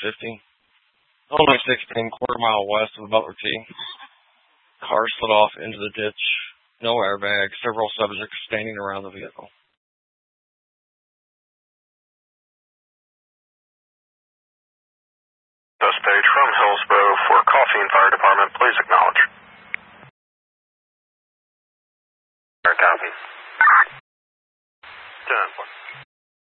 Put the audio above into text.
50. Only 16, quarter mile west of Butler T. Car slid off into the ditch. No airbag. Several subjects standing around the vehicle. Suspect from Hillsborough, Fort Coffee Fire Department, please acknowledge. Copy. 10-4.